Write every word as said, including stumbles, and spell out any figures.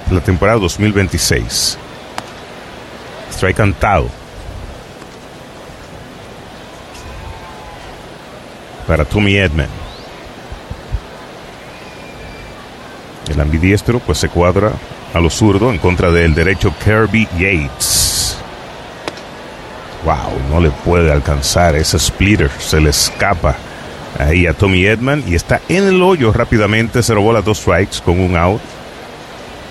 la temporada dos mil veintiséis. Strike cantado para Tommy Edman. El ambidiestro pues se cuadra a lo zurdo en contra del derecho Kirby Yates. Wow, no le puede alcanzar ese splitter, se le escapa ahí a Tommy Edman y está en el hoyo rápidamente. Cero bolas, dos strikes con un out.